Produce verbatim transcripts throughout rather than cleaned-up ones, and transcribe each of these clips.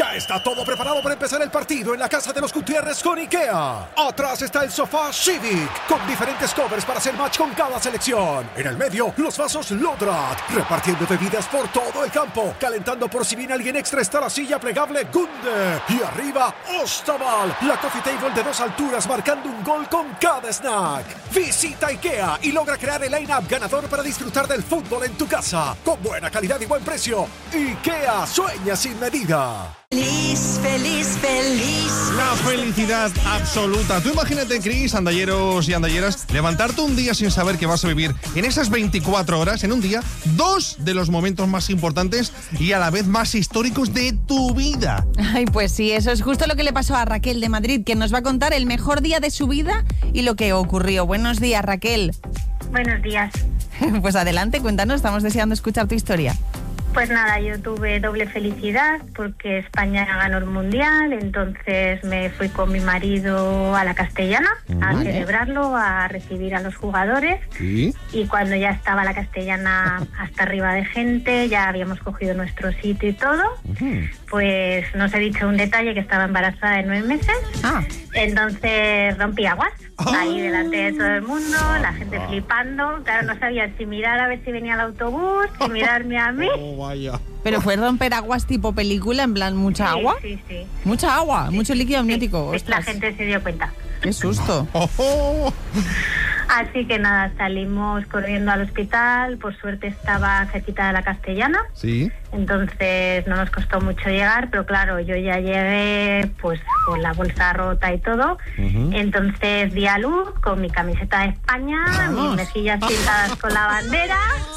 Ya está todo preparado para empezar el partido en la casa de los Gutiérrez con IKEA. Atrás está el sofá Civic, con diferentes covers para hacer match con cada selección. En el medio, los vasos Lodrat, repartiendo bebidas por todo el campo. Calentando por si viene alguien extra está la silla plegable Gunde. Y arriba, Ostaval, la coffee table de dos alturas marcando un gol con cada snack. Visita IKEA y logra crear el line-up ganador para disfrutar del fútbol en tu casa. Con buena calidad y buen precio. IKEA, sueña sin medida. Feliz, feliz, feliz. La felicidad absoluta. Tú imagínate, Cris, andalleros y andalleras, levantarte un día sin saber que vas a vivir en esas veinticuatro horas, en un día, dos de los momentos más importantes y a la vez más históricos de tu vida. Ay, pues sí, eso es justo lo que le pasó a Raquel de Madrid, que nos va a contar el mejor día de su vida y lo que ocurrió. Buenos días, Raquel. Buenos días. Pues adelante, cuéntanos, estamos deseando escuchar tu historia. Pues nada, yo tuve doble felicidad porque España ganó el Mundial, entonces me fui con mi marido a la Castellana a Vale. celebrarlo, a recibir a los jugadores. ¿Sí? Y cuando ya estaba la Castellana hasta arriba de gente, ya habíamos cogido nuestro sitio y todo, Uh-huh. pues no os he dicho un detalle, que estaba embarazada de nueve meses. Ah, Entonces rompí aguas Oh. ahí delante de todo el mundo, la gente flipando. Claro, no sabía si mirar a ver si venía el autobús, si mirarme a mí. Oh, vaya. pero fue romper aguas tipo película, en plan, mucha Sí, agua. Sí, sí. Mucha agua, mucho líquido Sí, amniótico. la Ostras, gente se dio cuenta. qué susto. Oh, oh. Así que nada, salimos corriendo al hospital. Por suerte estaba cerquita de la Castellana, Sí. entonces no nos costó mucho llegar, pero claro, yo ya llegué pues con la bolsa rota y todo. Ujú. Entonces di a luz con mi camiseta de España, Vamos. mis mejillas pintadas con la bandera.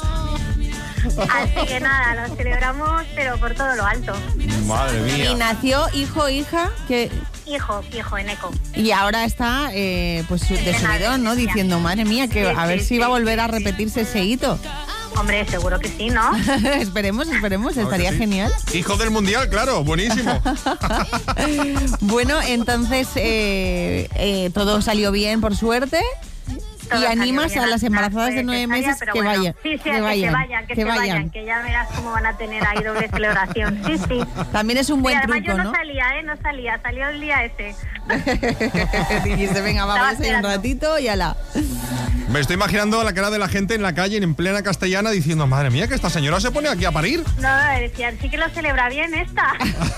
Así que nada, lo celebramos, pero por todo lo alto. Madre mía. Y nació hijo, hija, que Hijo, hijo, en eco. y ahora está eh, pues de subidón, ¿no? Diciendo, madre mía, que Sí, a ver sí, si va a sí. volver a repetirse ese hito. Hombre, seguro que sí, ¿no? esperemos, esperemos, Claro que estaría sí. genial. Hijo del Mundial, claro, buenísimo. Bueno, entonces eh, eh, todo salió bien, por suerte. Todo Y salió animas bien, a las embarazadas fue de nueve cesárea, meses pero que bueno. vayan. Sí, sí, que que vayan, se vayan, que, que se vayan, vayan. que ya verás cómo van a tener ahí doble celebración. Sí, sí. También es un buen y además truco, yo no, ¿no? salía, ¿eh? No salía, salió el día ese. Dijiste, venga, Estaba vamos a ir un esperando. ratito y ala. Me estoy imaginando la cara de la gente en la calle, en plena Castellana, diciendo, madre mía, que esta señora se pone aquí a parir. No, decían, sí que lo celebra bien esta.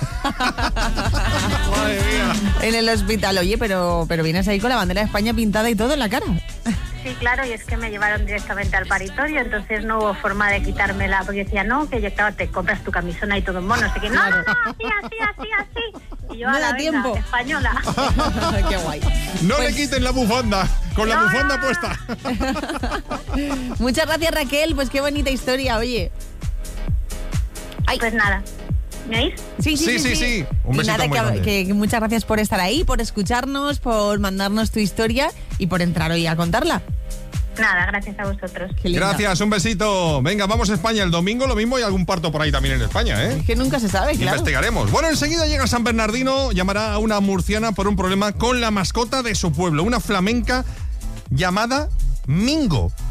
Madre mía. En el hospital, oye, pero, pero vienes ahí con la bandera de España pintada y todo en la cara. Sí, claro, y es que me llevaron directamente al paritorio, entonces no hubo forma de quitármela, porque decía, no, que yo, claro, te compras tu camisona y todo en mono, así que no, no, no, así, así, así, así. Y yo, No a la da venga, tiempo. española. Qué guay. No Pues- le quiten la bufanda, con la No. bufanda puesta. Muchas gracias, Raquel, pues qué bonita historia, oye. Ay, Pues nada, ¿me oís? sí, Sí, sí, sí. Un y besito nada, muy que, grande. que- que muchas gracias por estar ahí, por escucharnos, por mandarnos tu historia y por entrar hoy a contarla. Nada, gracias a vosotros. Qué lindo. Gracias, un besito. Venga, vamos a España. El domingo lo mismo y algún parto por ahí también en España, ¿eh? Es que nunca se sabe, claro. Investigaremos. Bueno, enseguida llega San Bernardino, llamará a una murciana por un problema con la mascota de su pueblo, una flamenca llamada Mingo.